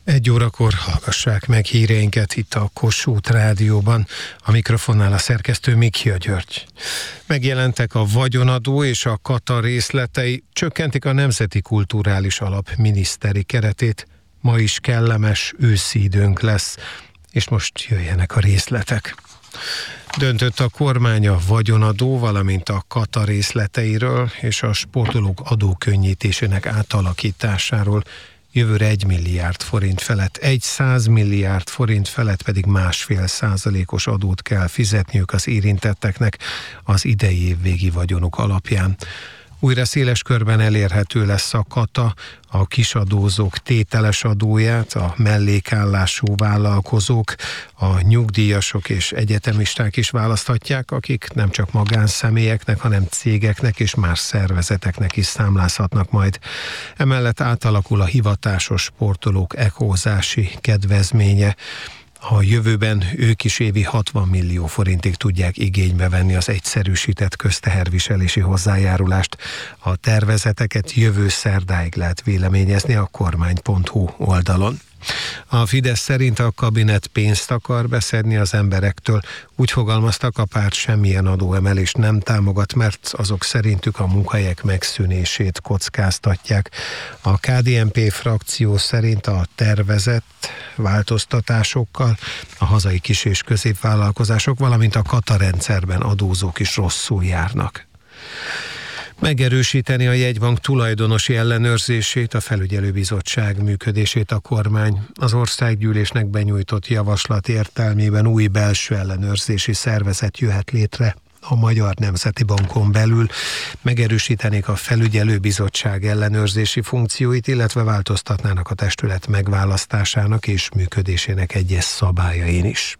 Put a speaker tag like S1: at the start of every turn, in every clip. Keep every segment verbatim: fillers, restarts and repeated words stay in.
S1: Egy órakor hallgassák meg híreinket itt a Kossuth Rádióban. A mikrofonnál a szerkesztő Mikja György. Megjelentek a vagyonadó és a kata részletei, csökkentik a Nemzeti Kulturális Alap miniszteri keretét. Ma is kellemes őszi időnk lesz, és most jöjjenek a részletek. Döntött a kormány a vagyonadó, valamint a kata részleteiről és a sportolók adókönnyítésének átalakításáról. Jövőre egy milliárd forint felett, egy száz milliárd forint felett pedig másfél százalékos adót kell fizetniük az érintetteknek az idei év végi vagyonuk alapján. Újra széles körben elérhető lesz a kata, a kisadózók tételes adóját, a mellékállású vállalkozók, a nyugdíjasok és egyetemisták is választhatják, akik nem csak magánszemélyeknek, hanem cégeknek és más szervezeteknek is számlázhatnak majd. Emellett átalakul a hivatásos sportolók ekózási kedvezménye. A jövőben ők is évi hatvan millió forintig tudják igénybe venni az egyszerűsített közteherviselési hozzájárulást. A tervezeteket jövő szerdáig lehet véleményezni a kormány pont hu oldalon. A Fidesz szerint a kabinet pénzt akar beszedni az emberektől. Úgy fogalmaztak, a párt semmilyen adóemelést nem támogat, mert azok szerintük a munkahelyek megszűnését kockáztatják. A ká dé en pé frakció szerint a tervezett változtatásokkal a hazai kis- és középvállalkozások, valamint a kata rendszerben adózók is rosszul járnak. Megerősíteni a jegybank tulajdonosi ellenőrzését, a felügyelőbizottság működését a kormány. Az országgyűlésnek benyújtott javaslat értelmében új belső ellenőrzési szervezet jöhet létre a Magyar Nemzeti Bankon belül. Megerősítenék a felügyelőbizottság ellenőrzési funkcióit, illetve változtatnának a testület megválasztásának és működésének egyes szabályain is.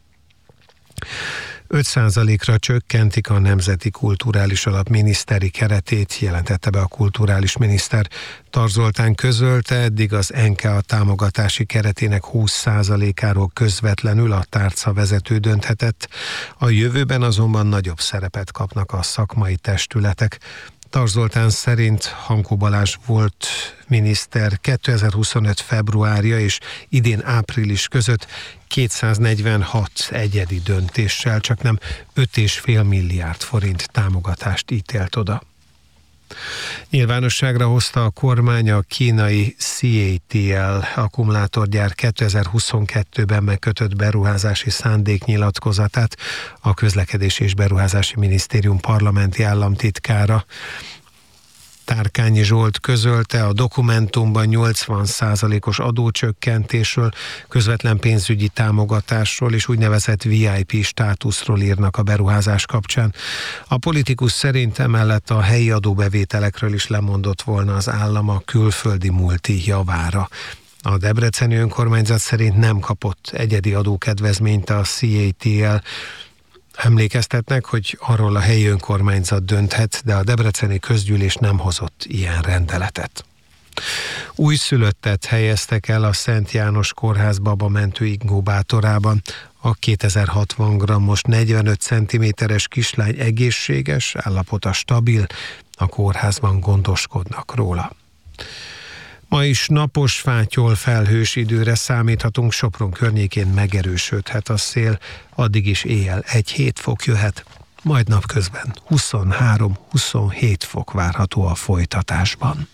S1: öt százalékra csökkentik a Nemzeti Kulturális Alap miniszteri keretét, jelentette be a kulturális miniszter. Tar Zoltán közölte, eddig az en ká á támogatási keretének húsz százalékáról közvetlenül a tárca vezető dönthetett. A jövőben azonban nagyobb szerepet kapnak a szakmai testületek. Tar Zoltán szerint Hankó Balázs volt miniszter kétezer-huszonöt februárja és idén április között kétszáznegyvenhat egyedi döntéssel csaknem öt egész öt milliárd forint támogatást ítélt oda. Nyilvánosságra hozta a kormány a kínai cé á té el akkumulátorgyár kétezer-huszonkettőben megkötött beruházási szándéknyilatkozatát. A Közlekedési és Beruházási Minisztérium parlamenti államtitkára Tárkányi Zsolt közölte, a dokumentumban nyolcvan százalékos adócsökkentésről, közvetlen pénzügyi támogatásról és úgynevezett vé i pé státuszról írnak a beruházás kapcsán. A politikus szerint emellett a helyi adóbevételekről is lemondott volna az állam a külföldi multi javára. A debreceni önkormányzat szerint nem kapott egyedi adókedvezményt a cé á té el. Emlékeztetnek, hogy arról a helyi önkormányzat dönthet, de a debreceni közgyűlés nem hozott ilyen rendeletet. Újszülöttet helyeztek el a Szent János Kórház babamentő inkubátorában. A kétezer-hatvan grammos negyvenöt centiméteres kislány egészséges, állapota stabil, a kórházban gondoskodnak róla. Ma is napos, fátyol, felhős időre számíthatunk, Sopron környékén megerősödhet a szél, addig is éjjel egy-hét fok jöhet, majd napközben huszonhárom-huszonhét fok várható a folytatásban.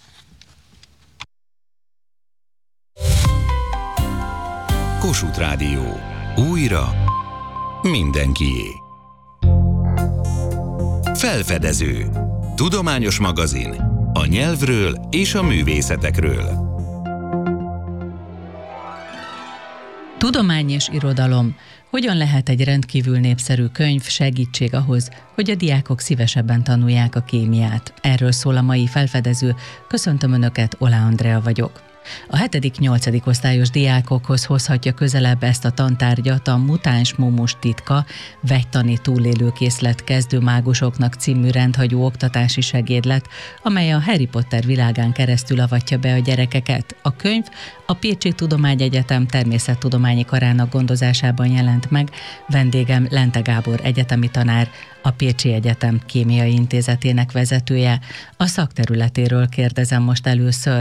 S2: Kossuth Rádió. Újra mindenkié. Felfedező. Tudományos magazin. A nyelvről és a művészetekről.
S3: Tudomány és irodalom. Hogyan lehet egy rendkívül népszerű könyv segítség ahhoz, hogy a diákok szívesebben tanulják a kémiát? Erről szól a mai felfedező. Köszöntöm Önöket, Olá Andrea vagyok. A hetedik-nyolcadik osztályos diákokhoz hozhatja közelebb ezt a tantárgyat a Mutáns Mumus titka, vegytani túlélőkészlet kezdőmágusoknak című rendhagyó oktatási segédlet, amely a Harry Potter világán keresztül avatja be a gyerekeket. A könyv a Pécsi Tudományegyetem természettudományi karának gondozásában jelent meg. Vendégem Lente Gábor egyetemi tanár, a Pécsi Egyetem Kémiai Intézetének vezetője. A szakterületéről kérdezem most először.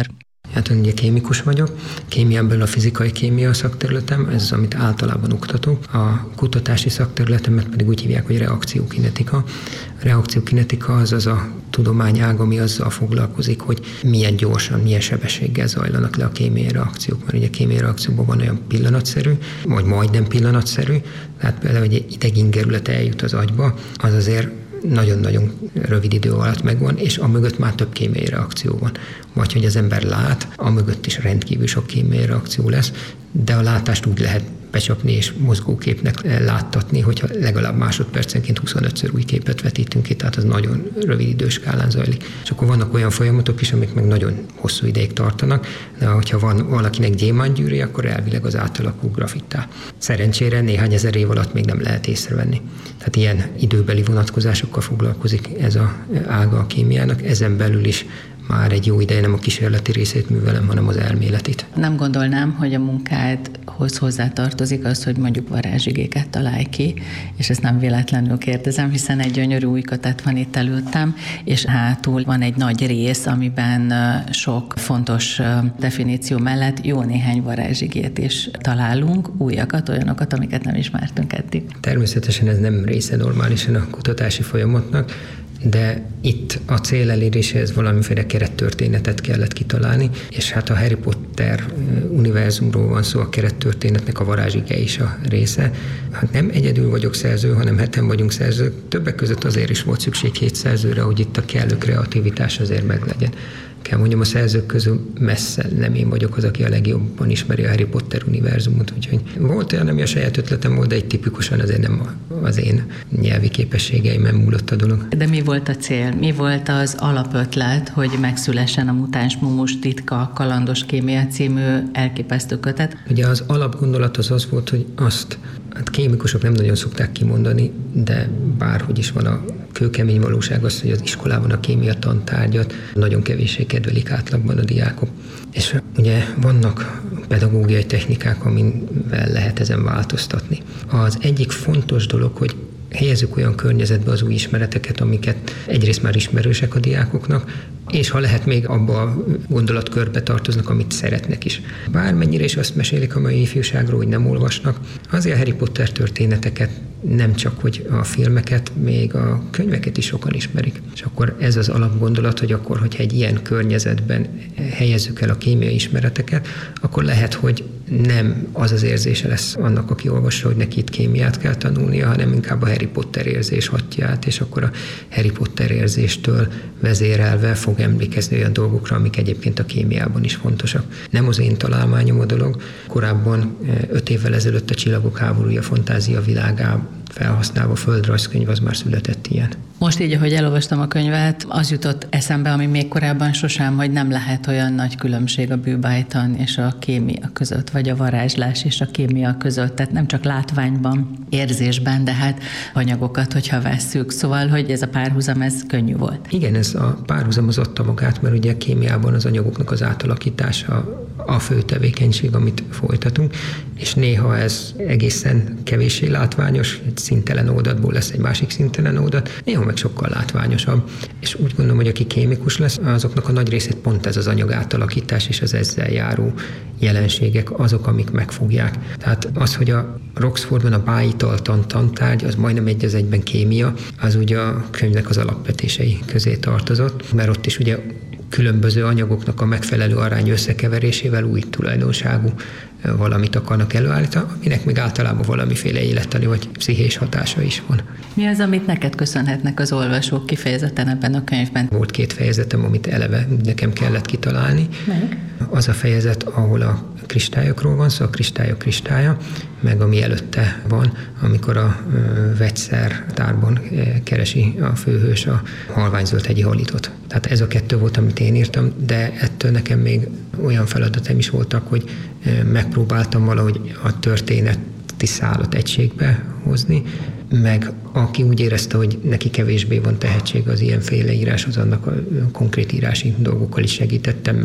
S4: Hát én ugye kémikus vagyok, kémián belül a fizikai kémia szakterületem, ez az, amit általában oktatok. A kutatási szakterületemet pedig úgy hívják, hogy reakciókinetika. A reakciókinetika az az a tudományág, ami azzal foglalkozik, hogy milyen gyorsan, milyen sebességgel zajlanak le a kémiai reakciók. Mert ugye a kémiai reakcióban van olyan pillanatszerű, vagy majdnem pillanatszerű, tehát például, hogy egy idegingerület eljut az agyba, az azért nagyon-nagyon rövid idő alatt megvan, és amögött már több kémiai reakció van. Vagy hogy az ember lát, amögött is rendkívül sok kémiai reakció lesz, de a látást úgy lehet becsapni és mozgóképnek láttatni, hogyha legalább másodpercenként huszonötször új képet vetítünk ki, tehát az nagyon rövid időskálán zajlik. És akkor vannak olyan folyamatok is, amik meg nagyon hosszú ideig tartanak, de hogyha van valakinek gyémántgyűrűje, akkor elvileg az átalakul grafittá. Szerencsére néhány ezer év alatt még nem lehet észrevenni. Tehát ilyen időbeli vonatkozásokkal foglalkozik ez a ága a kémiának, ezen belül is már egy jó ideje nem a kísérleti részét művelem, hanem az elméletit.
S3: Nem gondolnám, hogy a munkádhoz hozzátartozik az, hogy mondjuk varázsigéket találj ki, és ezt nem véletlenül kérdezem, hiszen egy gyönyörű új kötet van itt előttem, és hátul van egy nagy rész, amiben sok fontos definíció mellett jó néhány varázsigét is találunk, újakat, olyanokat, amiket nem ismertünk eddig.
S4: Természetesen ez nem része normálisan a kutatási folyamatnak, de itt a cél eléréséhez valamiféle kerettörténetet kellett kitalálni, és hát a Harry Potter univerzumról van szó, a kerettörténetnek a varázsige is a része. Hát nem egyedül vagyok szerző, hanem heten vagyunk szerzők. Többek között azért is volt szükség hét szerzőre, hogy itt a kellő kreativitás azért meglegyen. Kell mondjam, a szerzők közül messze nem én vagyok az, aki a legjobban ismeri a Harry Potter univerzumot, úgyhogy volt olyan, ami a saját ötletem volt, de egy tipikusan azért nem az én nyelvi képességeimen múlott a dolog.
S3: De mi volt a cél? Mi volt az alapötlet, hogy megszülessen a Mutáns Mumus titka kalandos kémia című elképesztő kötet?
S4: Ugye az alapgondolat az az volt, hogy azt, hát kémikusok nem nagyon szokták kimondani, de bárhogy is van a kőkemény valóság az, hogy az iskolában a kémia tantárgyat nagyon kevéssé kedvelik átlagban a diákok. És ugye vannak pedagógiai technikák, amivel lehet ezen változtatni. Az egyik fontos dolog, hogy helyezzük olyan környezetbe az új ismereteket, amiket egyrészt már ismerősek a diákoknak, és ha lehet, még abba a gondolatkörbe tartoznak, amit szeretnek is. Bármennyire is azt mesélik a mai ifjúságról, hogy nem olvasnak, azért a Harry Potter történeteket nem csak, hogy a filmeket, még a könyveket is sokan ismerik. És akkor ez az alapgondolat, hogy akkor, hogyha egy ilyen környezetben helyezzük el a kémiai ismereteket, akkor lehet, hogy nem az az érzése lesz annak, aki olvassa, hogy neki itt kémiát kell tanulnia, hanem inkább a Harry Potter érzés hatja át, és akkor a Harry Potter érzéstől vezérelve fog emlékezni olyan dolgokra, amik egyébként a kémiában is fontosak. Nem az én találmányom a dolog. Korábban öt évvel ezelőtt a Csillagok háborúja fantázia világában felhasználva földrajzkönyv, az már született ilyen.
S3: Most így, ahogy elolvastam a könyvet, az jutott eszembe, ami még korábban sosem, hogy nem lehet olyan nagy különbség a bűbájtan és a kémia között, vagy a varázslás és a kémia között. Tehát nem csak látványban, érzésben, de hát anyagokat, hogyha vesszük. Szóval, hogy ez a párhuzam, ez könnyű volt.
S4: Igen, ez a párhuzam az adta magát, mert ugye a kémiában az anyagoknak az átalakítása a fő tevékenység, amit folytatunk, és néha ez egészen kevéssé látványos, egy színtelen oldatból lesz egy másik színtelen oldat, néha meg sokkal látványosabb. És úgy gondolom, hogy aki kémikus lesz, azoknak a nagy részét pont ez az anyag átalakítás és az ezzel járó jelenségek azok, amik megfogják. Tehát az, hogy a Roxfordban a bájitaltan tantárgy, az majdnem egy az egyben kémia, az ugye a könyvnek az alapvetései közé tartozott, mert ott is ugye különböző anyagoknak a megfelelő arány összekeverésével új tulajdonságú valamit akarnak előállítani, aminek még általában valamiféle élettani vagy pszichés hatása is van.
S3: Mi az, amit neked köszönhetnek az olvasók kifejezetten ebben a könyvben?
S4: Volt két fejezetem, amit eleve nekem kellett kitalálni.
S3: Meg?
S4: Az a fejezet, ahol a kristályokról van szó, a kristályok kristálya, meg ami előtte van, amikor a vegyszertárban keresi a főhős a halványzöld hegyi halitot. Tehát ez a kettő volt, amit én írtam, de ettől nekem még olyan feladatom is voltak, hogy megpróbáltam valahogy a történeti szálat egységbe hozni, meg aki úgy érezte, hogy neki kevésbé van tehetség az ilyenféle íráshoz, annak a konkrét írási dolgokkal is segítettem, meg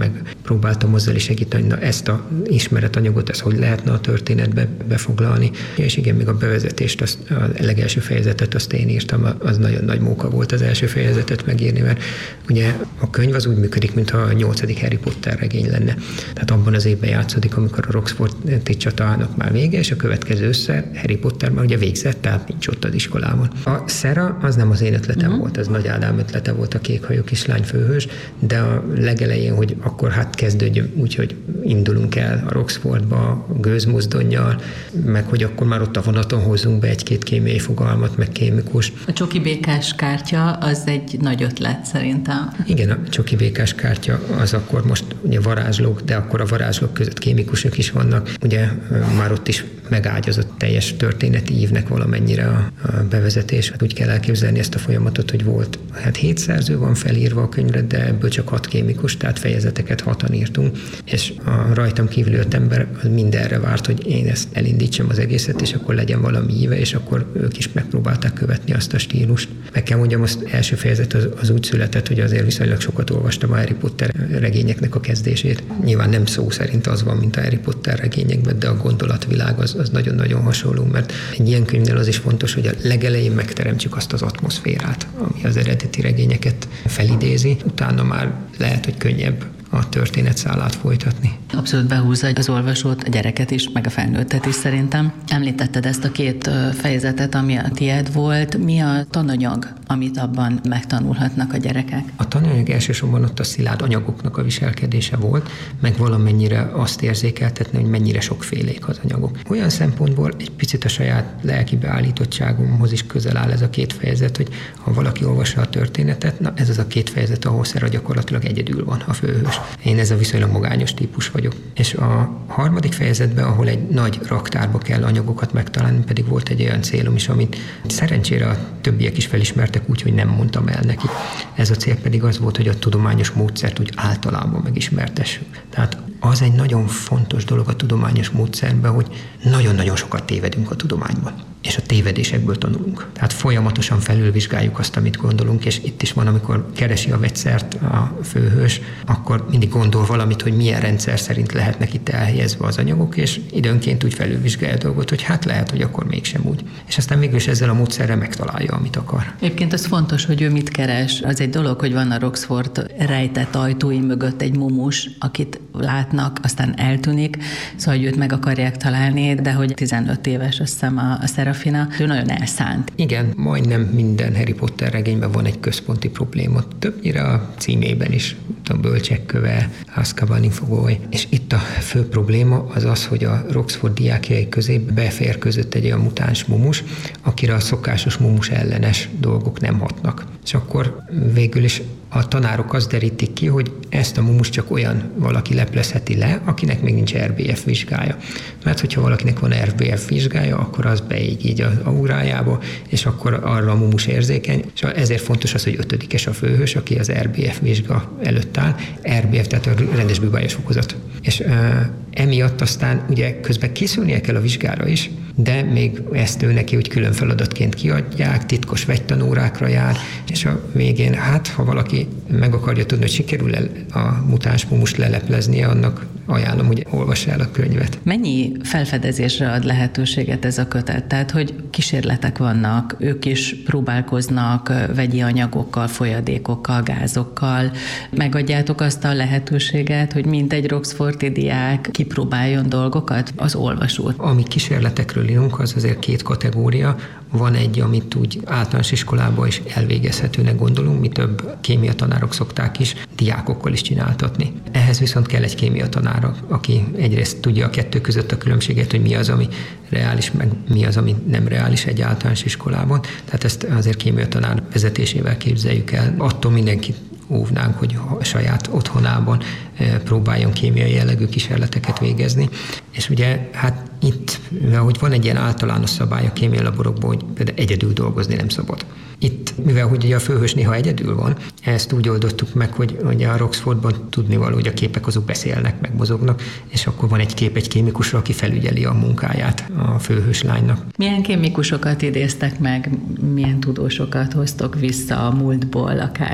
S4: próbáltam azzal is segíteni, na ezt a ismeretanyagot, ezt hogy lehetne a történetbe befoglalni. És igen, még a bevezetést, azt, a legelső fejezetet azt én írtam, az nagyon nagy móka volt az első fejezetet megírni, mert ugye a könyv az úgy működik, mintha a nyolcadik Harry Potter regény lenne. Tehát abban az évben játszódik, amikor a Roxforti csatának már vége, és a következő össze Harry Potter már ugye végzett, tehát nincs ott az iskolában. A Szera az nem az én ötletem uh-huh. volt, az Nagy Ádám ötlete volt, a kékhajú kislány főhős, de a legelején, hogy akkor hát kezdődjön úgy, hogy indulunk el a Roxfortba, gőzmozdonnyal, meg hogy akkor már ott a vonaton hozzunk be egy-két kémiai fogalmat, meg kémikus.
S3: A csoki békás kártya az egy nagy ötlet szerintem.
S4: Igen, a csoki békás kártya az akkor most ugye varázslók, de akkor a varázslók között kémikusok is vannak. Ugye már ott is megágyazott teljes történeti ívnek valamennyire a, a bevezetés. Hát úgy kell elképzelni ezt a folyamatot, hogy volt, hát hét szerző van felírva a könyvre, de ebből csak hat kémikus, tehát fejezeteket hatan írtunk, és a rajtam kívül öt ember mindenre várt, hogy én ezt elindítsam az egészet, és akkor legyen valami íve, és akkor ők is megpróbálták követni azt a stílust. Meg kell mondjam, az első fejezet az, az úgy született, hogy azért viszonylag sokat olvastam a Harry Potter regényeknek a kezdését. Nyilván nem szó szerint az van, mint a Harry Potter regényekben, de a gondolatvilág az, az nagyon-nagyon hasonló, mert egy ilyen könyvnél az is fontos, hogy a legelején megteremtsük azt az atmoszférát, ami az eredeti regényeket felidézi, utána már lehet, hogy könnyebb a történetszálát folytatni.
S3: Abszolút behúzza az olvasót, a gyereket is, meg a felnőttet is szerintem. Említetted ezt a két fejezetet, ami a tiéd volt. Mi a tananyag, amit abban megtanulhatnak a gyerekek?
S4: A tananyag elsősorban ott a szilárd anyagoknak a viselkedése volt, meg valamennyire azt érzékeltetni, hogy mennyire sokfélék az anyagok. Olyan szempontból egy picit a saját lelki beállítottságomhoz is közel áll ez a két fejezet, hogy ha valaki olvassa a történetet, na ez az a két fejezet, ahol Szera gyakorlatilag egyedül van, a főhős. Én ez a viszonylag magányos típus vagyok. És a harmadik fejezetben, ahol egy nagy raktárba kell anyagokat megtalálni, pedig volt egy olyan célom is, amit szerencsére a többiek is felismertek úgy, hogy nem mondtam el neki. Ez a cél pedig az volt, hogy a tudományos módszert úgy általában megismertessük. Tehát az egy nagyon fontos dolog a tudományos módszerben, hogy nagyon-nagyon sokat tévedünk a tudományban. És a tévedésekből tanulunk. Tehát folyamatosan felülvizsgáljuk azt, amit gondolunk, és itt is van, amikor keresi a vegyszert a főhős, akkor mindig gondol valamit, hogy milyen rendszer szerint lehetnek itt elhelyezve az anyagok, és időnként úgy felülvizsgálja a dolgot, hogy hát lehet, hogy akkor mégsem úgy. És aztán végül is ezzel a módszerrel megtalálja, amit akar.
S3: Egyébként az fontos, hogy ő mit keres. Az egy dolog, hogy van a Roxford rejtett ajtói mögött egy mumus, akit látnak, aztán eltűnik, szóval, hogy őt meg akarják találni, de hogy tizenöt éves, azt hiszem a, a Serafina, ő nagyon elszánt.
S4: Igen, majdnem minden Harry Potter regényben van egy központi probléma. Többnyire a címében is, a bölcsek köve, Azkabani fogoly. És itt a fő probléma az az, hogy a Roxford diákjai közé beférkőzött egy olyan mutáns mumus, akire a szokásos mumus ellenes dolgok nem hatnak. És akkor végül is a tanárok azt derítik ki, hogy ezt a mumus csak olyan valaki leplezheti le, akinek még nincs er bé ef vizsgája. Mert hogyha valakinek van er bé ef vizsgája, akkor az beég így az aurájába, és akkor arra a mumus érzékeny. És ezért fontos az, hogy ötödikes a főhős, aki az er bé ef vizsga előtt áll. er bé ef, tehát a rendes bűbályos fokozat. És uh, emiatt aztán ugye közben készülnie kell a vizsgára is, de még ezt ő neki úgy külön feladatként kiadják, titkos vegytanórákra jár, és a végén, hát ha valaki meg akarja tudni, hogy sikerül a mutáns mumust lelepleznie, annak ajánlom, hogy olvassa el a könyvet.
S3: Mennyi felfedezésre ad lehetőséget ez a kötet? Tehát, hogy kísérletek vannak, ők is próbálkoznak vegyi anyagokkal, folyadékokkal, gázokkal. Megadjátok azt a lehetőséget, hogy mindegy Roxforti diák kipróbáljon dolgokat az olvasót?
S4: Ami kísérletekről írunk, az azért két kategória. Van egy, amit úgy általános iskolában is elvégezhetőnek gondolunk, mi több kémiatanárok szokták is diákokkal is csináltatni. Ehhez viszont kell egy kémiatanár, aki egyrészt tudja a kettő között a különbséget, hogy mi az, ami reális, meg mi az, ami nem reális egy általános iskolában. Tehát ezt azért kémiatanár vezetésével képzeljük el. Attól mindenkit óvnánk, hogy a saját otthonában próbáljon kémiai jellegű kísérleteket végezni. És ugye hát itt, hogy van egy ilyen általános szabály a kémiai laborokban, hogy például egyedül dolgozni nem szabad. Itt, mivel hogy ugye a főhős néha egyedül van, ezt úgy oldottuk meg, hogy ugye a Roxfordban tudnivaló, hogy a képek azok beszélnek, meg mozognak, és akkor van egy kép egy kémikusra, aki felügyeli a munkáját a főhős lánynak.
S3: Milyen kémikusokat idéztek meg, milyen tudósokat hoztok vissza a múltból akár?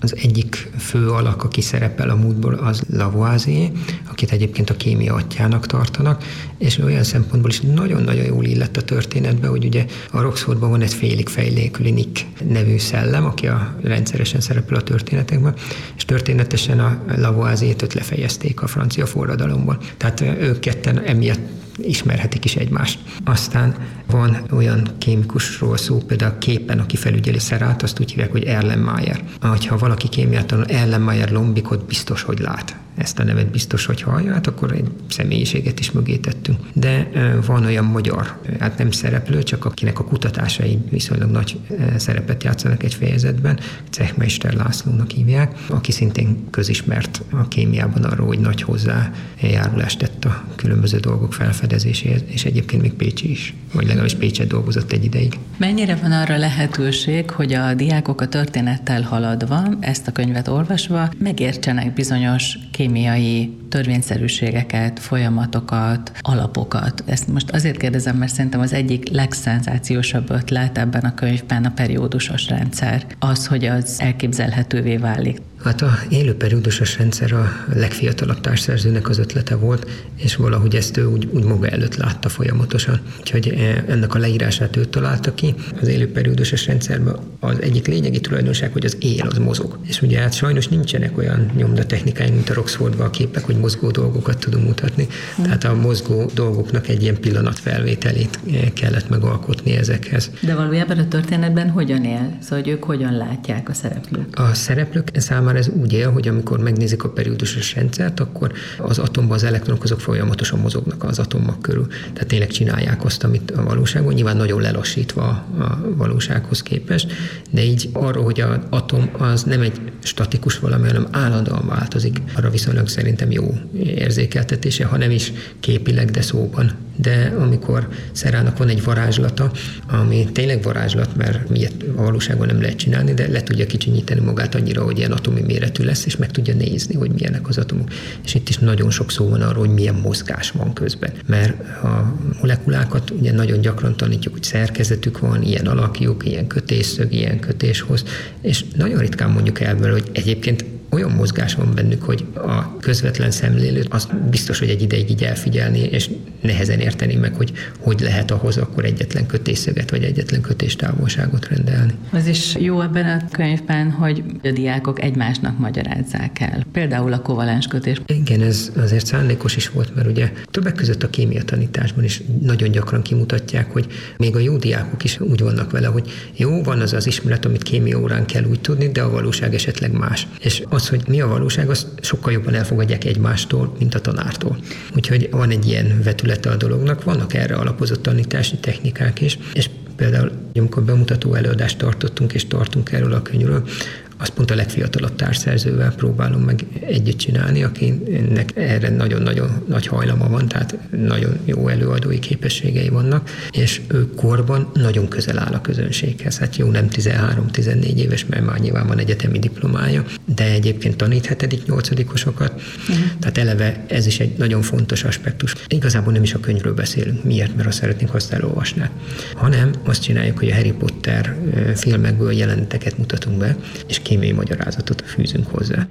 S4: Az egyik fő alak, aki szerepel a múltból, az Lavoisier, akit egyébként a kémia atyának tartanak, és olyan szempontból is nagyon-nagyon jól illett a történetbe, hogy ugye a Roxfordban van egy félig fejléküli Nick nevű szellem, aki a rendszeresen szerepel a történetekben, és történetesen a Lavoisier-t lefejezték a francia forradalomban. Tehát ők ketten emiatt ismerhetik is egymást. Aztán van olyan kémikusról szó, például képen, aki felügyeli Szerát, azt úgy hívják, hogy Erlenmeyer. Ha valaki kémiát tanul, Erlenmeyer lombikot biztos, hogy lát. Ezt a nevet biztos, hogy hallja, hát akkor egy személyiséget is mögé tettünk. De van olyan magyar, hát nem szereplő, csak akinek a kutatásai viszonylag nagy szerepet játszanak egy fejezetben, Zechmeister Lászlónak hívják, aki szintén közismert a kémiában arról, hogy nagy hozzájárulást tett a különböző dolgok felfedezéséhez, és egyébként még Pécsi is, vagy legalábbis Pécset dolgozott egy ideig.
S3: Mennyire van arra lehetőség, hogy a diákok a történettel haladva, ezt a könyvet olvasva megértsenek bizonyos kémiai törvényszerűségeket, folyamatokat, alapokat. Ezt most azért kérdezem, mert szerintem az egyik legszenzációsabb ötlet ebben a könyvben a periódusos rendszer. Az, hogy az elképzelhetővé válik.
S4: Hát a élő periódusos rendszer a legfiatalabb társszerzőnek az ötlete volt, és valahogy ezt ő úgy, úgy maga előtt látta folyamatosan. Úgyhogy ennek a leírását ő találta ki. Az élő periódusos rendszerben az egyik lényegi tulajdonság, hogy az él az mozog. És ugye hát sajnos nincsenek olyan nyomdatechnikáink, mint a Roxfordban a képek, hogy mozgó dolgokat tudunk mutatni. Hmm. Tehát a mozgó dolgoknak egy ilyen pillanatfelvételét kellett megalkotni ezekhez.
S3: De valójában a történetben hogyan él? Szóval, hogy ők hogyan látják a szereplők?
S4: A szereplők számára ez úgy él, hogy amikor megnézik a periódusos rendszert, akkor az atomban az elektronok azok folyamatosan mozognak az atommag körül. Tehát tényleg csinálják azt, amit a valóságban, nyilván nagyon lelassítva a valósághoz képest, de így arról, hogy az atom az nem egy statikus valami, hanem állandóan változik. Arra viszonylag szerintem jó érzékeltetése, ha nem is képileg, de szóban. De amikor Szerának van egy varázslata, ami tényleg varázslat, mert miért a valóságban nem lehet csinálni, de le tudja kicsinyíteni magát annyira, hogy ilyen atomi méretű lesz, és meg tudja nézni, hogy milyenek az atomok. És itt is nagyon sok szó van arról, hogy milyen mozgás van közben. Mert a molekulákat ugye nagyon gyakran tanítjuk, hogy szerkezetük van, ilyen alakjuk, ilyen kötésszög, ilyen kötéshoz, és nagyon ritkán mondjuk el, hogy egyébként olyan mozgás van bennük, hogy a közvetlen szemlélő azt biztos, hogy egy ideig így elfigyelni, és nehezen érteni meg, hogy hogy lehet ahhoz akkor egyetlen kötésszöget, vagy egyetlen kötéstávolságot rendelni.
S3: Az is jó ebben a könyvben, hogy a diákok egymásnak magyarázzák el. Például a kovalens kötés.
S4: Igen, ez azért szándékos is volt, mert ugye többek között a kémia tanításban is nagyon gyakran kimutatják, hogy még a jó diákok is úgy vannak vele, hogy jó, van az az ismeret, amit kémia órán kell úgy tudni, de a valóság esetleg más. És az, hogy mi a valóság, azt sokkal jobban elfogadják egymástól, mint a tanártól. Úgyhogy van egy ilyen vetülete a dolognak, vannak erre alapozott tanítási technikák is, és például, amikor bemutató előadást tartottunk, és tartunk erről a könyvről, azt pont a legfiatalabb társszerzővel próbálom meg együtt csinálni, akinek erre nagyon-nagyon nagy hajlama van, tehát nagyon jó előadói képességei vannak, és ő korban nagyon közel áll a közönséghez. Hát jó, nem tizenhárom-tizennégy éves, mert már nyilván van egyetemi diplomája, de egyébként tanít hetedik-nyolcadikosokat, uh-huh. Tehát eleve ez is egy nagyon fontos aspektus. Igazából nem is a könyvről beszélünk. Miért? Mert azt szeretnénk, ha azt elolvasnák. Hanem azt csináljuk, hogy a Harry Potter filmekből jeleneteket mutatunk be, és kémiai magyarázatot fűzünk hozzá.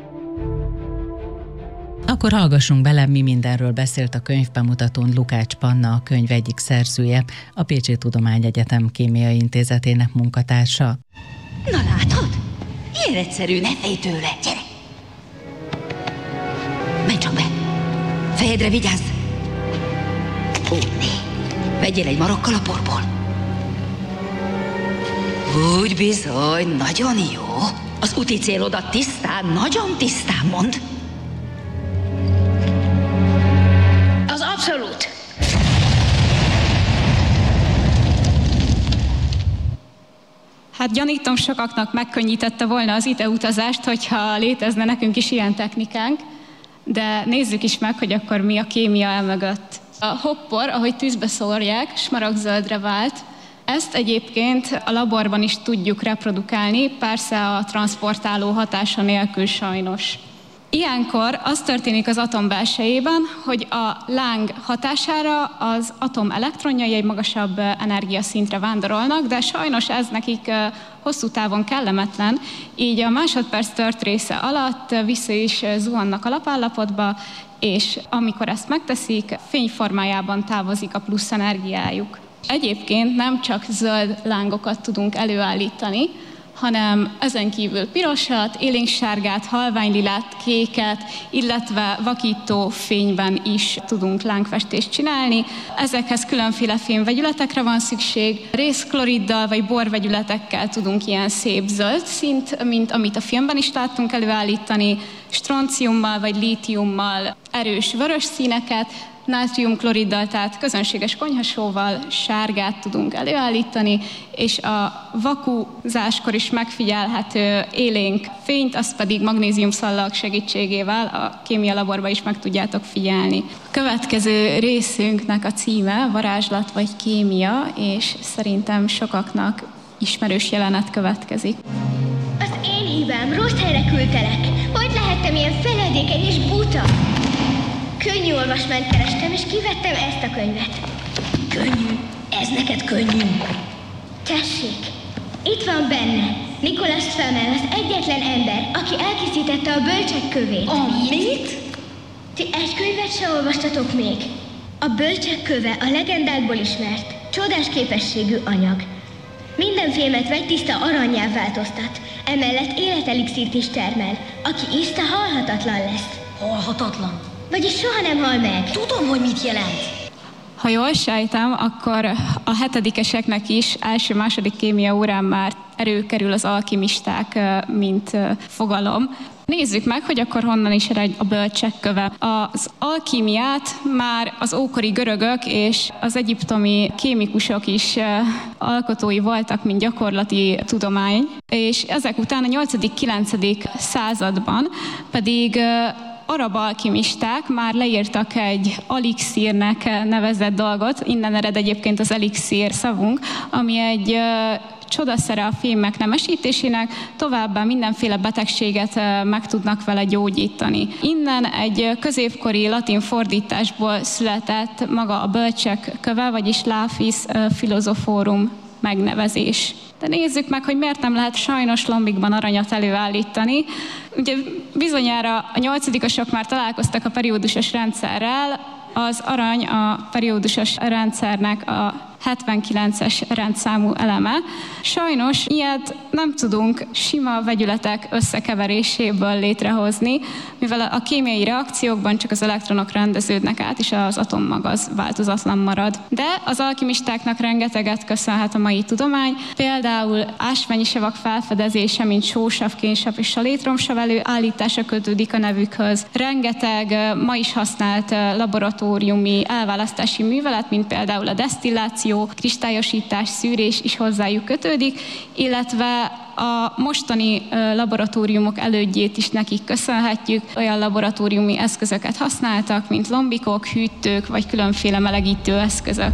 S3: Akkor hallgassunk bele, mi mindenről beszélt a könyvbemutatón Lukács Panna, a könyv egyik szerzője, a Pécsi Tudományegyetem Kémiai Intézetének munkatársa.
S5: Na látod? Ilyen egyszerű, ne félj tőle, gyere! Menj csak be! Fejedre vigyázz! Ó, né! Vegyél egy marokkal a porból! Úgy bizony, nagyon jó. Az úti célodat tisztán, nagyon tisztán mond. Az abszolút.
S6: Hát gyanítom, sokaknak megkönnyítette volna az ideutazást, hogyha létezne nekünk is ilyen technikánk, de nézzük is meg, hogy akkor mi a kémia elmögött. A hoppor, ahogy tűzbe szórják, smaragdzöldre vált. Ezt egyébként a laborban is tudjuk reprodukálni, persze a transzportáló hatása nélkül sajnos. Ilyenkor az történik az atom belsejében, hogy a láng hatására az atom elektronjai egy magasabb energiaszintre vándorolnak, de sajnos ez nekik hosszú távon kellemetlen, így a másodperc tört része alatt vissza is zuhannak a lapállapotba, és amikor ezt megteszik, fényformájában távozik a plusz energiájuk. Egyébként nem csak zöld lángokat tudunk előállítani, hanem ezen kívül pirosat, élénksárgát, halványlilát, kéket, illetve vakító fényben is tudunk lángfestést csinálni. Ezekhez különféle fémvegyületekre van szükség. Részkloriddal vagy borvegyületekkel tudunk ilyen szép zöld színt, mint amit a filmben is láttunk előállítani, stronciummal vagy lítiummal erős vörös színeket, nátriumkloriddal, tehát közönséges konyhasóval sárgát tudunk előállítani, és a vakúzáskor is megfigyelhető élénk fényt, azt pedig magnéziumszallag segítségével a kémia laborban is meg tudjátok figyelni. A következő részünknek a címe varázslat vagy kémia, és szerintem sokaknak ismerős jelenet következik.
S7: Az én hibám, rossz helyre küldtelek. Hogy lehettem ilyen feledékeny és buta? Könnyű olvasmányt kerestem, és kivettem ezt a könyvet. Könnyű? Ez neked könnyű? Tessék, itt van benne Nicholas Flamel, az egyetlen ember, aki elkészítette a bölcsek kövét. Amit? Ti egy könyvet se olvastatok még? A bölcsek köve a legendákból ismert, csodás képességű anyag. Minden fémet vegytiszta arannyá változtat, emellett életelixírt is termel. Aki iszta, halhatatlan lesz.
S8: Halhatatlan?
S7: Vagyis soha nem hal meg.
S8: Tudom, hogy mit jelent.
S6: Ha jól sejtem, akkor a hetedikeseknek is első-második kémia órán már előkerül az alkimisták, mint fogalom. Nézzük meg, hogy akkor honnan is ered a bölcsek köve. Az alkímiát már az ókori görögök és az egyiptomi kémikusok is alkotói voltak, mint gyakorlati tudomány, és ezek után a nyolcadik-kilencedik században pedig arab alkimisták már leírtak egy elixírnek nevezett dolgot, innen ered egyébként az elixír szavunk, ami egy csodaszere a fémek nemesítésének, továbbá mindenféle betegséget meg tudnak vele gyógyítani. Innen egy középkori latin fordításból született maga a bölcsek köve, vagyis Lapis Philosophorum megnevezés. De nézzük meg, hogy miért nem lehet sajnos lombikban aranyat előállítani. Ugye bizonyára a nyolcadikosok már találkoztak a periódusos rendszerrel, az arany a periódusos rendszernek a hetvenkilences rendszámú eleme. Sajnos ilyet nem tudunk sima vegyületek összekeveréséből létrehozni, mivel a kémiai reakciókban csak az elektronok rendeződnek át, és az atommag az változatlan marad. De az alkimistáknak rengeteget köszönhet a mai tudomány, például ásványi savak felfedezése, mint sósav, kénsav és salétromsav előállítása kötődik a nevükhöz. Rengeteg ma is használt laboratóriumi elválasztási művelet, mint például a desztilláció, kristályosítás, szűrés is hozzájuk kötődik, illetve a mostani laboratóriumok elődjét is nekik köszönhetjük. Olyan laboratóriumi eszközöket használtak, mint lombikok, hűtők vagy különféle melegítő eszközök.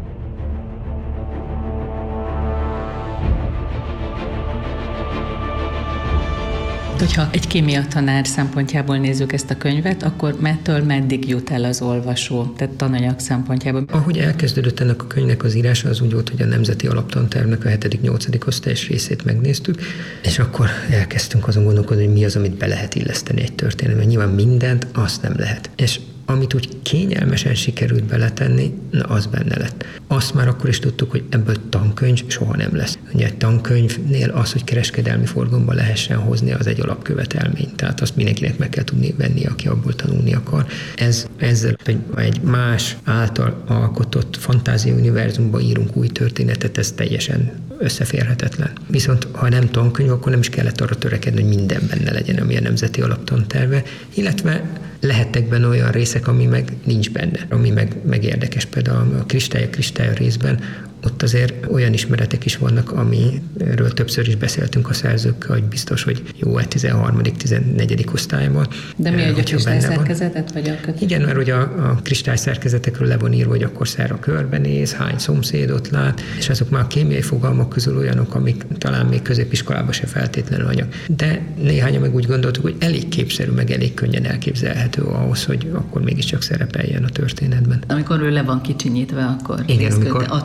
S3: Hogyha egy kémia tanár szempontjából nézzük ezt a könyvet, akkor mettől meddig jut el az olvasó, tehát tananyag szempontjából?
S4: Ahogy elkezdődött ennek a könyvnek az írása, az úgy volt, hogy a Nemzeti Alaptantervnek a hetedik-nyolcadik osztályos részét megnéztük, és akkor elkezdtünk azon gondolkodni, hogy mi az, amit be lehet illeszteni egy történetbe. Nyilván mindent azt nem lehet. És amit úgy kényelmesen sikerült beletenni, na az benne lett. Azt már akkor is tudtuk, hogy ebből tankönyv soha nem lesz. Ugye egy tankönyvnél az, hogy kereskedelmi forgalomba lehessen hozni, az egy alapkövetelmény. Tehát azt mindenkinek meg kell tudni venni, aki abból tanulni akar. Ez, ezzel egy, egy más által alkotott fantázia univerzumban írunk új történetet, ez teljesen összeférhetetlen. Viszont ha nem tankönyv, akkor nem is kellett arra törekedni, hogy minden benne legyen, ami a Nemzeti Alaptanterve, illetve lehettek benne olyan részek, ami meg nincs benne, ami meg, meg érdekes. Például a kristály, a kristály részben ott azért olyan ismeretek is vannak, amiről többször is beszéltünk a szerzőkkel, hogy biztos, hogy jó, egy tizenharmadik tizenegyedik osztályban.
S3: De mi egy a kristály szerkezetet? Vagy a
S4: Igen, mert ugye a, a kristály szerkezetekről le van írva, hogy akkor szerra körbenéz, hány szomszédot lát, és azok már a kémiai fogalmak közül olyanok, amik talán még középiskolában se feltétlenül anyag. De néhányan meg úgy gondoltuk, hogy elég képszerű, meg elég könnyen elképzelhető ahhoz, hogy akkor mégiscsak szerepeljen a történetben.
S3: Amikor ő le van kicsinyítve, akkor
S4: igen, amikor...
S3: atomi méret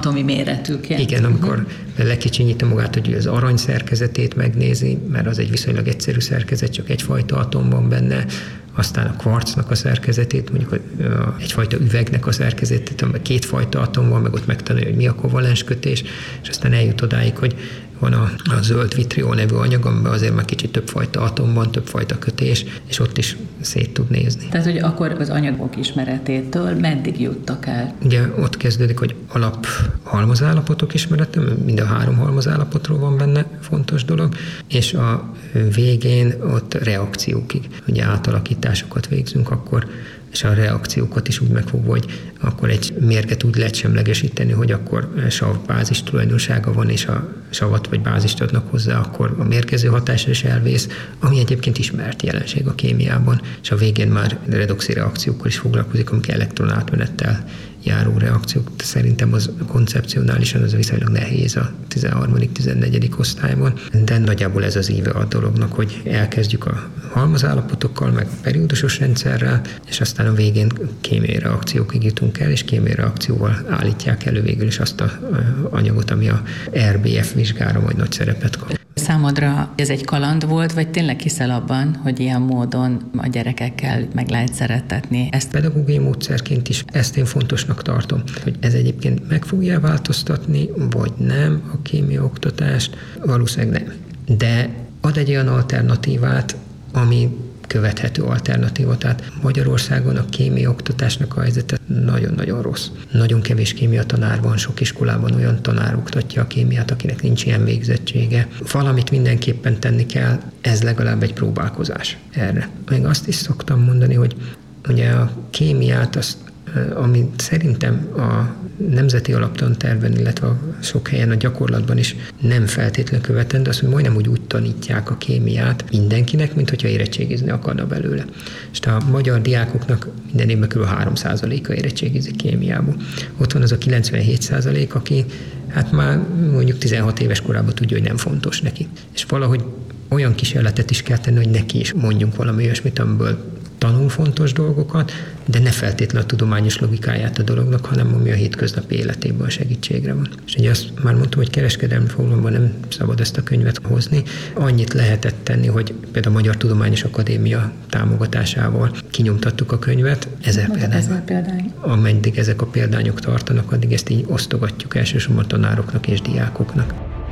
S3: méretűként.
S4: Igen, amikor lekicsinyíti magát, hogy az arany szerkezetét megnézi, mert az egy viszonylag egyszerű szerkezet, csak egyfajta atom van benne, aztán a kvarcnak a szerkezetét, mondjuk a, a, egyfajta üvegnek a szerkezetét, amiben kétfajta atom van, meg ott megtanulja, hogy mi a kovalens kötés, és aztán eljut odáig, hogy van a, a zöld vitriol nevű anyag, amiben azért már kicsit többfajta atom van, többfajta kötés, és ott is szét tud nézni.
S3: Tehát, hogy akkor az anyagok ismeretétől meddig juttak el?
S4: Ugye ott kezdődik, hogy alap halmazállapotok ismerete, mind a három halmazállapotról van benne fontos dolog, és a végén ott reakciókig, ugye átalakításokat végzünk, akkor és a reakciókat is úgy megfogva, hogy akkor egy mérget úgy lehet semlegesíteni, hogy akkor savbázis tulajdonsága van, és a savat vagy bázist adnak hozzá, akkor a mérgező hatásra is elvész, ami egyébként ismert jelenség a kémiában, és a végén már redoxi reakciókkal is foglalkozik, amik elektronátmenettel járó reakciók. Szerintem az koncepcionálisan az viszonylag nehéz a tizenharmadik-tizennegyedik osztályban, de nagyjából ez az íve a dolognak, hogy elkezdjük a halmazállapotokkal, meg a periódusos rendszerrel, és aztán a végén kémiai reakciókig jutunk el, és kémiai reakcióval állítják elő végül is azt az anyagot, ami a er bé ef vizsgára majd nagy szerepet kap.
S3: Számodra ez egy kaland volt, vagy tényleg hiszel abban, hogy ilyen módon a gyerekekkel meg lehet szerettetni ezt?
S4: Pedagógiai módszerként is ezt én fontosnak tartom, hogy ez egyébként meg fogja változtatni, vagy nem a kémia oktatást, valószínűleg nem. De ad egy olyan alternatívát, ami követhető alternatíva. Tehát Magyarországon a kémia oktatásnak a helyzete nagyon-nagyon rossz. Nagyon kevés kémia tanár van, sok iskolában olyan tanár oktatja a kémiát, akinek nincs ilyen végzettsége. Valamit mindenképpen tenni kell, ez legalább egy próbálkozás erre. Még azt is szoktam mondani, hogy ugye a kémiát, azt, ami szerintem a nemzeti alaptantervben, illetve a sok helyen a gyakorlatban is nem feltétlenül követendő, azt, hogy majdnem úgy, úgy tanítják a kémiát mindenkinek, mint hogyha érettségizni akarna belőle. És a magyar diákoknak minden évben kb. három százaléka érettségizik kémiából. Ott van az a kilencvenhét százalék, aki hát már mondjuk tizenhat éves korában tudja, hogy nem fontos neki. És valahogy olyan kísérletet is kell tenni, hogy neki is mondjunk valami olyasmit, amiből tanul fontos dolgokat, de ne feltétlenül a tudományos logikáját a dolognak, hanem ami a hétköznapi életében a segítségre van. És ugye azt már mondtam, hogy kereskedelmi foglalomban nem szabad ezt a könyvet hozni. Annyit lehetett tenni, hogy például a Magyar Tudományos Akadémia támogatásával kinyomtattuk a könyvet. Ezer példány. példány. Ameddig ezek a példányok tartanak, addig ezt így osztogatjuk elsősorban a tanároknak és diákoknak.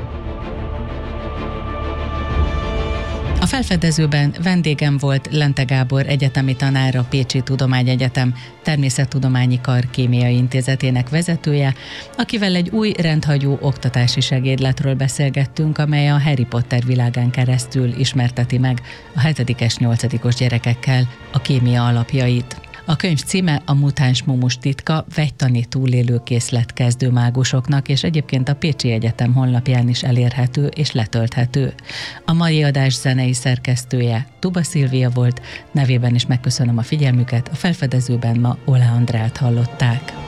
S3: A felfedezőben vendégem volt Lente Gábor egyetemi tanár, a Pécsi Tudományegyetem Természettudományi Kar Kémiai Intézetének vezetője, akivel egy új rendhagyó oktatási segédletről beszélgettünk, amely a Harry Potter világán keresztül ismerteti meg a hetedikes, nyolcadikos gyerekekkel a kémia alapjait. A könyv címe a Mutáns mumus titka, vegytani túlélőkészlet kezdőmágusoknak, és egyébként a Pécsi Egyetem honlapján is elérhető és letölthető. A mai adás zenei szerkesztője Tuba Szilvia volt, nevében is megköszönöm a figyelmüket, a felfedezőben ma Oláh Andrát hallották.